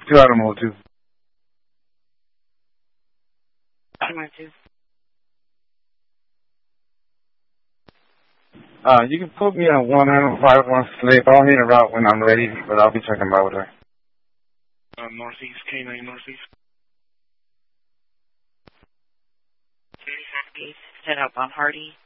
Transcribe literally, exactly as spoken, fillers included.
Two automotive two. Automotive two. Uh, you can put me on one nine five one slip. I'll hit a route when I'm ready, but I'll be checking by with her. Uh, northeast, K nine northeast. Set up on Hardy.